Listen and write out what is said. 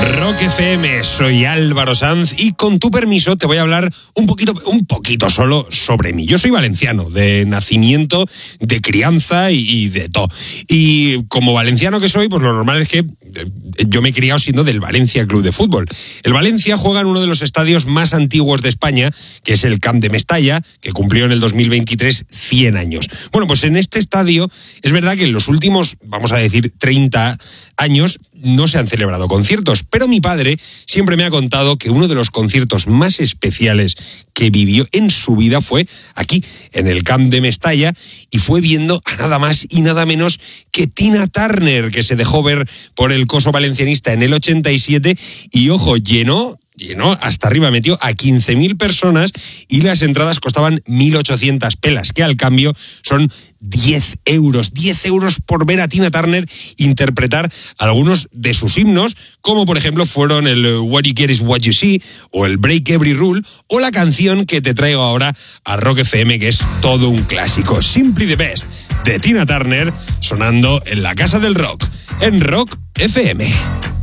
Rock FM, soy Álvaro Sanz y con tu permiso te voy a hablar un poquito solo sobre mí. Yo soy valenciano, de nacimiento, de crianza y de todo. Y como valenciano que soy, pues lo normal es que yo me he criado siendo del Valencia Club de Fútbol. El Valencia juega en uno de los estadios más antiguos de España, que es el Camp de Mestalla, que cumplió en el 2023 100 años. Bueno, pues en este estadio es verdad que en los últimos, vamos a decir, 30 años no se han celebrado conciertos, pero mi padre siempre me ha contado que uno de los conciertos más especiales que vivió en su vida fue aquí, en el Camp de Mestalla, y fue viendo a nada más y nada menos que Tina Turner, que se dejó ver por el coso valencianista en el 87, y ojo, llenó hasta arriba, metió a 15.000 personas y las entradas costaban 1.800 pelas, que al cambio son 10 euros. 10 euros por ver a Tina Turner interpretar algunos de sus himnos, como por ejemplo fueron el What You Get Is What You See, o el Break Every Rule, o la canción que te traigo ahora a Rock FM, que es todo un clásico, Simply the Best, de Tina Turner, sonando en la Casa del Rock, en Rock FM.